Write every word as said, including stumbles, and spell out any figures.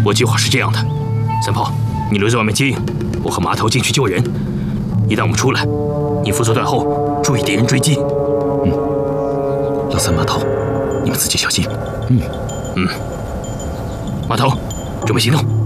我计划是这样的：三炮，你留在外面接应，我和麻头进去救人。一旦我们出来，你负责断后，注意敌人追击。 嗯。老三、麻头，你们自己小心。 嗯嗯。麻头，准备行动。